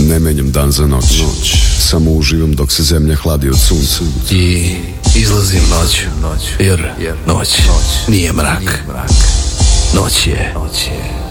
Ne menjam dan za noć. Samo uživam dok se zemlja hladi od sunca. I izlazim noću, jer noć nije mrak. Noć je